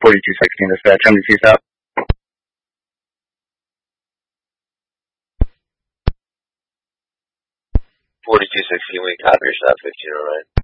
4216 dispatch, MDC South. 4216, we copy your stop 15 all right.